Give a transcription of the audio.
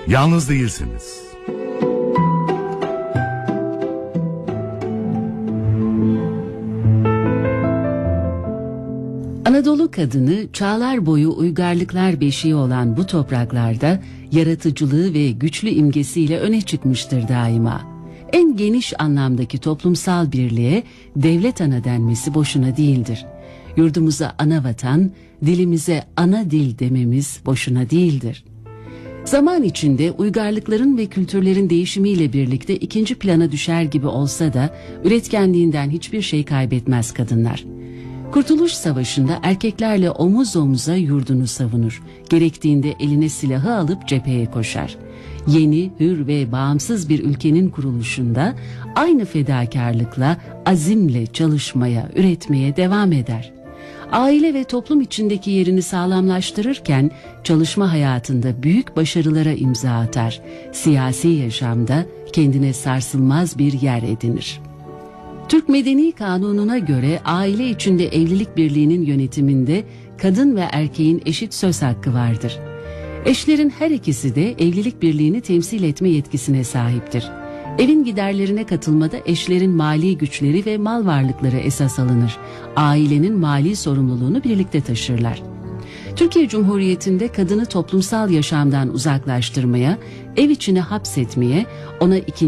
Yalnız değilsiniz. Anadolu kadını çağlar boyu uygarlıklar beşiği olan bu topraklarda yaratıcılığı ve güçlü imgesiyle öne çıkmıştır daima. En geniş anlamdaki toplumsal birliğe devlet ana denmesi boşuna değildir. Yurdumuza ana vatan, dilimize ana dil dememiz boşuna değildir. Zaman içinde uygarlıkların ve kültürlerin değişimiyle birlikte ikinci plana düşer gibi olsa da üretkenliğinden hiçbir şey kaybetmez kadınlar. Kurtuluş Savaşı'nda erkeklerle omuz omuza yurdunu savunur. Gerektiğinde eline silahı alıp cepheye koşar. Yeni, hür ve bağımsız bir ülkenin kuruluşunda aynı fedakarlıkla, azimle çalışmaya, üretmeye devam eder. Aile ve toplum içindeki yerini sağlamlaştırırken çalışma hayatında büyük başarılara imza atar. Siyasi yaşamda kendine sarsılmaz bir yer edinir. Türk Medeni Kanunu'na göre aile içinde evlilik birliğinin yönetiminde kadın ve erkeğin eşit söz hakkı vardır. Eşlerin her ikisi de evlilik birliğini temsil etme yetkisine sahiptir. Evin giderlerine katılmada eşlerin mali güçleri ve mal varlıkları esas alınır. Ailenin mali sorumluluğunu birlikte taşırlar. Türkiye Cumhuriyeti'nde kadını toplumsal yaşamdan uzaklaştırmaya, ev içine hapsetmeye, ona ikinci